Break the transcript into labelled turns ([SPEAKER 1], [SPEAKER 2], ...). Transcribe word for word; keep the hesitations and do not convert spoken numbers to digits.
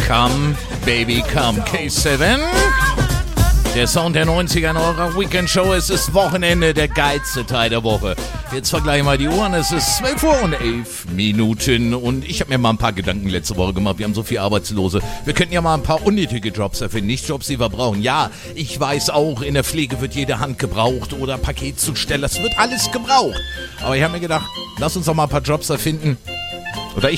[SPEAKER 1] Come, Baby, Come. K sieben. Der Sound der neunziger in eurer Weekend-Show. Es ist Wochenende, der geilste Teil der Woche. Jetzt vergleichen wir die Uhren. Es ist zwölf Uhr und elf Minuten. Und ich habe mir mal ein paar Gedanken letzte Woche gemacht. Wir haben so viele Arbeitslose. Wir könnten ja mal ein paar unnötige Jobs erfinden. Nicht Jobs, die wir brauchen. Ja, ich weiß auch, in der Pflege wird jede Hand gebraucht oder Paketzusteller. Das wird alles gebraucht. Aber ich habe mir gedacht, lass uns doch mal ein paar Jobs erfinden. Oder ich